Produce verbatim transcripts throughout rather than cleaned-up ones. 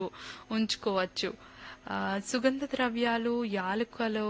ఉంచుకోవచ్చు. ఆ, సుగంధ ద్రవ్యాలు యాలుకలో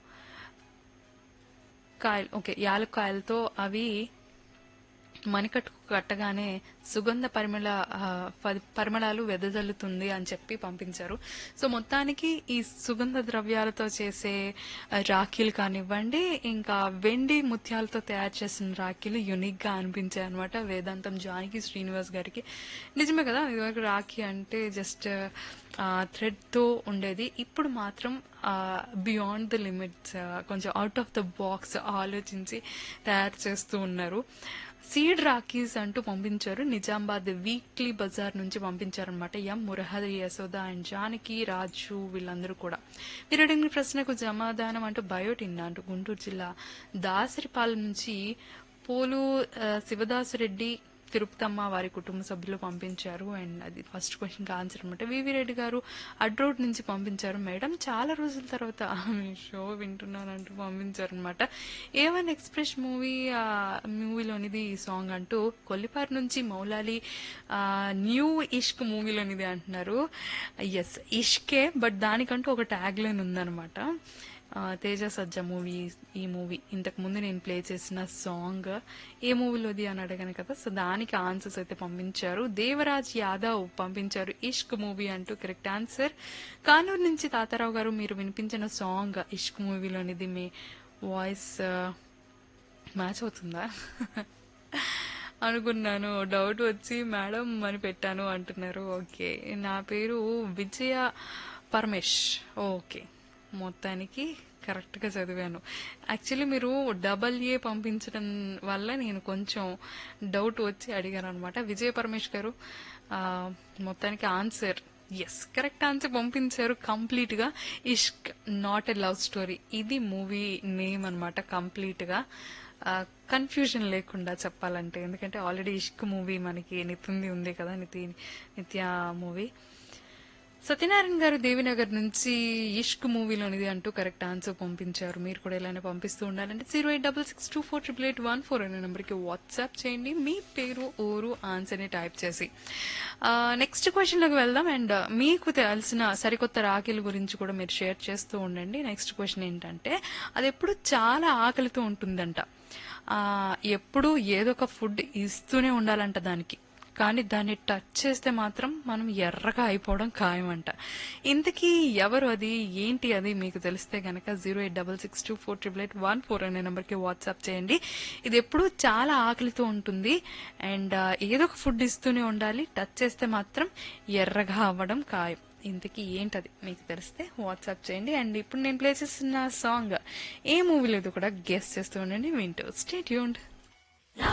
కాయలు ఓకే యాలుక్కాయలతో అవి మణికట్టుకు కట్టగానే సుగంధ పరిమళ ఆ, ప- పరిమళాలు వెదజల్లుతుంది అని చెప్పి పంపించారు. సో మొత్తానికి ఈ సుగంధ ద్రవ్యాలతో చేసే ఆ, రాఖీలు కానివ్వండి, ఇంకా వెండి ముత్యాలతో తయారు చేసిన రాఖీలు యునిక్ గా అనిపించాయి అనమాట వేదాంతం జానకి శ్రీనివాస్ గారికి. నిజమే కదా, ఇదివరకు రాఖీ అంటే జస్ట్ థ్రెడ్ తో ఉండేది. ఇప్పుడు మాత్రం బియాండ్ ద లిమిట్స్, కొంచెం అవుట్ ఆఫ్ ద బాక్స్ ఆలోచించి తయారు చేస్తూ ఉన్నారు. సీడ్ రాఖీస్ అంటూ పంపించారు. నిజామాబాద్ వీక్లీ బజార్ నుంచి పంపించారనమాట. ఎం మురహరి, యశోద అండ్ జానకి, రాజు వీళ్ళందరూ కూడా. మీరు అడిగిన ప్రశ్నకు సమాధానం అంటూ బయోటిన్ అంటూ గుంటూరు జిల్లా దాసరిపాలెం నుంచి పోలు ఆ, శివదాసురెడ్డి, తిరుపతమ్మ వారి కుటుంబ సభ్యులు పంపించారు. అండ్ అది ఫస్ట్ క్వశ్చన్ ఆన్సర్ అనమాట. వివి రెడ్డి గారు అడ్రోడ్ నుంచి పంపించారు. మేడం చాలా రోజుల తర్వాత మీ షో వింటున్నానంటూ పంపించారు అనమాట. ఏ వన్ ఎక్స్ప్రెస్ మూవీ మూవీలోనిది ఈ సాంగ్ అంటూ కొల్లిపారు నుంచి మౌలాలి ఆ, న్యూ ఇష్క్ మూవీలోనిది అంటున్నారు. ఎస్ ఇష్కే, బట్ దానికంటూ ఒక ట్యాగ్ లైన్ ఉందన్నమాట. ఆ, తేజ సజ్జ మూవీ, ఈ మూవీ ఇంతకు ముందు నేను ప్లే చేసిన సాంగ్ ఏ మూవీలోది అని అడగాను కదా, సో దానికి ఆన్సర్స్ అయితే పంపించారు. దేవరాజ్ యాదవ్ పంపించారు ఇష్క్ మూవీ అంటూ కరెక్ట్ ఆన్సర్. కానూరు నుంచి తాతారావు గారు మీరు వినిపించిన సాంగ్ ఇష్క్ మూవీలోనిది. మీ వాయిస్ మ్యాచ్ అవుతుందా అనుకున్నాను, డౌట్ వచ్చి మేడం అని పెట్టాను అంటున్నారు. ఓకే, నా పేరు విజయ పరమేష్. ఓకే, మొత్తానికి కరెక్ట్ గా చదివాను. యాక్చువల్లీ మీరు డబల్ ఏ పంపించడం వల్ల నేను కొంచెం డౌట్ వచ్చి అడిగాను అనమాట. విజయ పరమేష్ గారు ఆ, మొత్తానికి ఆన్సర్ ఎస్ కరెక్ట్ ఆన్సర్ పంపించారు. కంప్లీట్ గా ఇష్క్ నాట్ ఎ లవ్ స్టోరీ, ఇది మూవీ నేమ్ అనమాట. కంప్లీట్ గా కన్ఫ్యూజన్ లేకుండా చెప్పాలంటే, ఎందుకంటే ఆల్రెడీ ఇష్క్ మూవీ మనకి నితుంది ఉంది కదా, నితి నిత్య మూవీ. సత్యనారాయణ గారు దేవినగర్ నుంచి ఇష్క్ మూవీలోనిది అంటూ కరెక్ట్ ఆన్సర్ పంపించారు. మీరు కూడా ఇలానే పంపిస్తూ ఉండాలంటే zero eight double six two four triple eight one four అనే నెంబర్కి వాట్సాప్ చేయండి మీ పేరు ఊరు ఆన్సర్ ని టైప్ చేసి. నెక్స్ట్ క్వశ్చన్ లోకి వెళ్దాం. అండ్ మీకు తెలిసిన సరికొత్త రాఖీల గురించి కూడా మీరు షేర్ చేస్తూ ఉండండి. నెక్స్ట్ క్వశ్చన్ ఏంటంటే, అది ఎప్పుడు చాలా ఆకలితో ఉంటుందంట. ఆ ఎప్పుడు ఏదో ఒక ఫుడ్ ఇస్తూనే ఉండాలంట దానికి, కానీ దాన్ని టచ్ చేస్తే మాత్రం మనం ఎర్రగా అయిపోవడం ఖాయమంట. ఇంతకీ ఎవరు అది, ఏంటి అది మీకు తెలిస్తే గనక zero eight double six two four triple eight one four అనే నెంబర్కి వాట్సాప్ చేయండి. ఇది ఎప్పుడు చాలా ఆకలితో ఉంటుంది అండ్ ఏదో ఒక ఫుడ్ ఇస్తూనే ఉండాలి, టచ్ చేస్తే మాత్రం ఎర్రగా అవ్వడం ఖాయం. ఇంతకీ ఏంటది మీకు తెలిస్తే వాట్సాప్ చేయండి. అండ్ ఇప్పుడు నేను ప్లే చేస్తున్న సాంగ్ ఏ మూవీ లేదు కూడా గెస్ చేస్తూ ఉండండి, వింటూ స్టే ట్యూన్డ్.